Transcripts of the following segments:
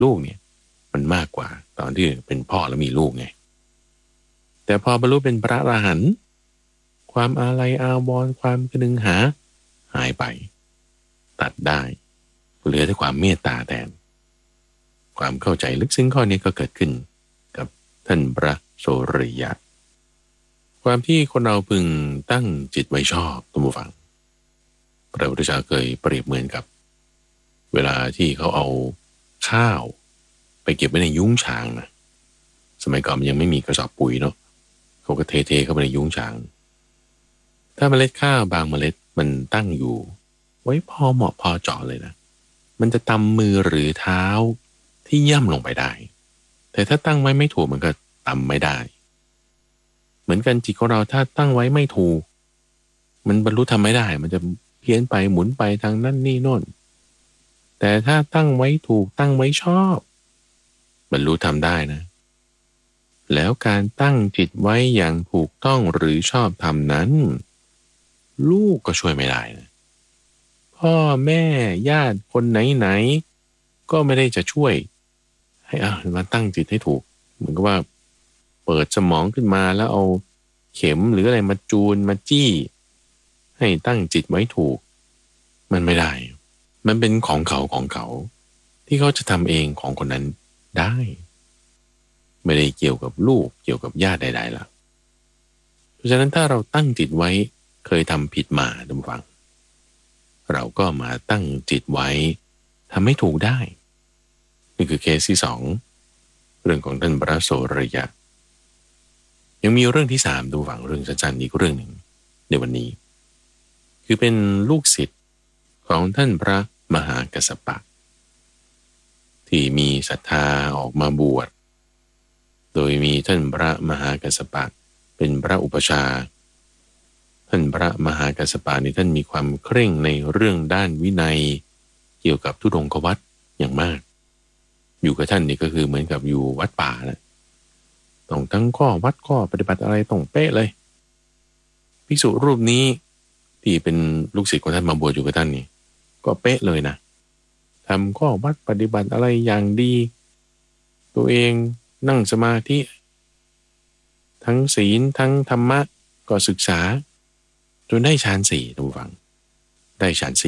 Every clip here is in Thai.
ลูกเนี่ยมันมากกว่าตอนที่เป็นพ่อแล้วมีลูกไงแต่พอบรรลุเป็นพระอรหันต์ความอาลัยอาวรณ์ความกระดึงหาหายไปตัดได้เหลือแต่ความเมตตาแทนความเข้าใจลึกซึ้งข้อนี้ก็เกิดขึ้นกับท่านพระโสริยะความที่คนเราพึงตั้งจิตไว้ชอบท่านผู้ฟังพระพุทธเจ้าเคยเปรียบเหมือนกับเวลาที่เขาเอาข้าวไปเก็บไว้ในยุ้งฉางนะสมัยก่อนมันยังไม่มีกระสอบปุ๋ยเนาะเขาก็เทเข้าไปในยุ้งฉางถ้าเมล็ดข้าวบางเมล็ดมันตั้งอยู่ไว้พอเหมาะพอเจาะเลยนะมันจะตำมือหรือเท้าที่ย่ำลงไปได้แต่ถ้าตั้งไว้ไม่ถูกมันก็ตำไม่ได้เหมือนกันจิตของเราถ้าตั้งไว้ไม่ถูกมันบรรลุธรรมไม่ได้มันจะเพี้ยนไปหมุนไปทางนั่นนี่โน่นแต่ถ้าตั้งไว้ถูกตั้งไว้ชอบบรรลุธรรมได้นะแล้วการตั้งจิตไว้อย่างถูกต้องหรือชอบธรรมนั้นลูกก็ช่วยไม่ได้นะพ่อแม่ญาติคนไหนๆก็ไม่ได้จะช่วยให้มาตั้งจิตให้ถูกเหมือนกับว่าเปิดสมองขึ้นมาแล้วเอาเข็มหรืออะไรมาจูนมาจี้ให้ตั้งจิตไว้ถูกมันไม่ได้มันเป็นของเขาที่เขาจะทำเองของคนนั้นได้ไม่ได้เกี่ยวกับลูกเกี่ยวกับญาติใดๆล่ะเพราะฉะนั้นถ้าเราตั้งจิตไว้เคยทำผิดมาท่านผู้ฟังเราก็มาตั้งจิตไว้ทำให้ถูกได้นี่คือเคสที่2เรื่องของท่านพระโสริยะยังมีเรื่องที่3ดูฝั่งเรื่องสั้นๆอีกเรื่องหนึ่งในวันนี้คือเป็นลูกศิษย์ของท่านพระมหากัสสปะที่มีศรัทธาออกมาบวชโดยมีท่านพระมหากัสสปะเป็นพระอุปชาท่านพระมหากัสสปะนี่ท่านมีความเคร่งในเรื่องด้านวินัยเกี่ยวกับธุดงควัตรอย่างมากอยู่กับท่านนี่ก็คือเหมือนกับอยู่วัดป่านะต้องทั้งข้อวัดข้อปฏิบัติอะไรต้องเป๊ะเลยภิกษุรูปนี้ที่เป็นลูกศิษย์ของท่านมาบวชอยู่กับท่านนี่ก็เป๊ะเลยนะทำข้อวัดปฏิบัติอะไรอย่างดีตัวเองนั่งสมาธิทั้งศีลทั้งธรรมะก็ศึกษาจนได้ฌาน4ท่านผู้ฟังได้ฌาน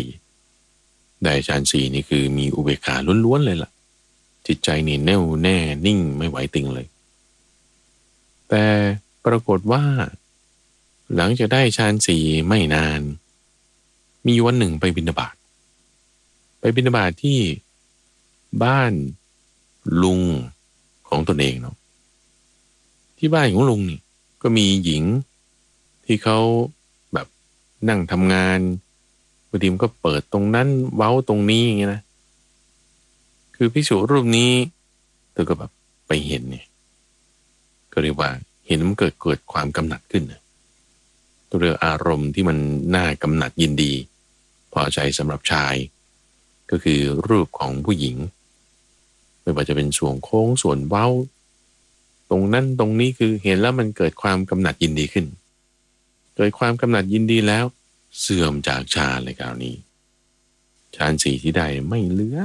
4ได้ฌาน4นี่คือมีอุเบกขาล้วนๆเลยล่ะจิตใจนี่แน่วแน่นิ่งไม่ไหวติงเลยแต่ปรากฏว่าหลังจากได้ฌาน4ไม่นานมีวันหนึ่งไปบิณฑบาตที่บ้านลุงของตนเองเนาะที่บ้านของลุงนี่ก็มีหญิงที่เขาแบบนั่งทำงานบางทีมันก็เปิดตรงนั้นเว้าตรงนี้อย่างเงี้ยนะคือภิกษุรูปนี้เธอก็แบบไปเห็นเนี่ยก็เรียกว่าเห็นมันเกิดความกำหนัดขึ้นนะตัวเรื่องอารมณ์ที่มันน่ากำหนัดยินดีพอใจสำหรับชายก็คือรูปของผู้หญิงไม่ว่าจะเป็นส่วนโค้งส่วนเว้าตรงนั้นตรงนี้คือเห็นแล้วมันเกิดความกำหนัดยินดีขึ้นเกิดความกำหนัดยินดีแล้วเสื่อมจากฌานเลยคราวนี้ฌาน4ที่ได้ไม่เหลือ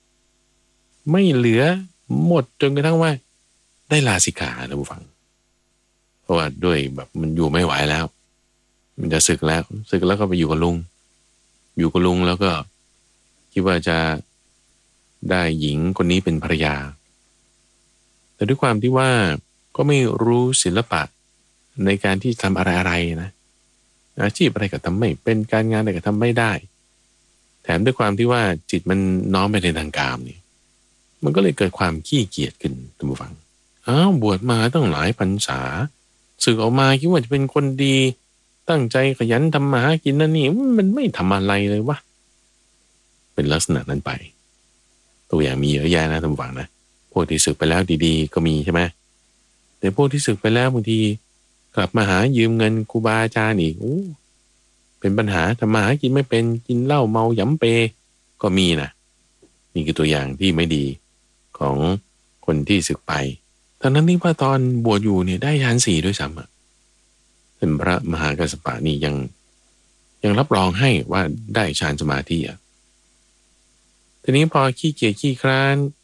หมดจนกระทั่งว่าได้ลาสิกขาท่านผู้ฟังเพราะว่าด้วยแบบมันอยู่ไม่ไหวแล้วมันจะศึกแล้วก็ไปอยู่กับลุงแล้วก็คิดว่าจะได้หญิงคนนี้เป็นภรรยาแต่ด้วยความที่ว่าก็ไม่รู้ศิลปะในการที่ทำอะไรนะอาชีพอะไรก็ทำไม่เป็นการงานอะไรก็ทำไม่ได้แถมด้วยความที่ว่าจิตมันน้อมไปในทางกามนี่มันก็เลยเกิดความขี้เกียจขึ้นท่านผู้ฟังบวชมาตั้งหลายพรรษาสึกออกมาคิดว่าจะเป็นคนดีตั้งใจขยันทำมาหากินนั่นนี่มันไม่ทำอะไรเลยวะเป็นลักษณะนั้นไปตัวอย่างมีเยอะแยะนะท่านผู้ฟังนะพวกที่สึกไปแล้วดีๆก็มีใช่ไหมแต่พวกที่สึกไปแล้วบางทีกลับมาหายืมเงินครูบาอาจารย์อีกเป็นปัญหาทำมาหากินไม่เป็นกินเหล้าเมาหยำเปก็มีนะนี่คือตัวอย่างที่ไม่ดีของคนที่สึกไปทั้งนั้นที่ว่าตอนบวชอยู่เนี่ยได้ฌาน4ด้วยซ้ำเป็นพระมหากัสสปะนี่ยังรับรองให้ว่าได้ฌานสมาธิทีนี้พอขี้เกียจขี้คร้าน